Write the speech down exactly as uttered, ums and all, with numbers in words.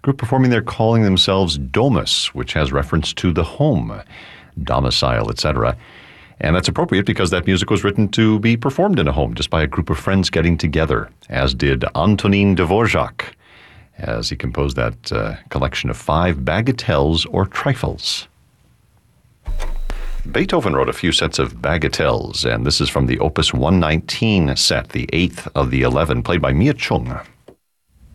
group performing there calling themselves Domus, which has reference to the home, domicile, et cetera. And that's appropriate because that music was written to be performed in a home, just by a group of friends getting together, as did Antonin Dvorak, as he composed that uh, collection of five bagatelles or trifles. Beethoven wrote a few sets of bagatelles, and this is from the Opus one nineteen set, the eighth of the eleven, played by Mia Chung.